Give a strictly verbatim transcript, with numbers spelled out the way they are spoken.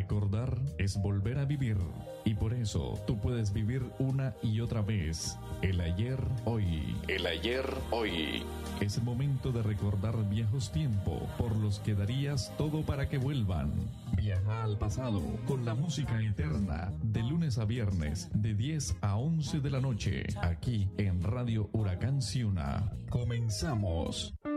Recordar es volver a vivir, y por eso tú puedes vivir una y otra vez el ayer, hoy. El ayer, hoy. Es momento de recordar viejos tiempos por los que darías todo para que vuelvan. Viaja al pasado con la música eterna de lunes a viernes de diez a once de la noche aquí en Radio Huracán Ciuna. Comenzamos.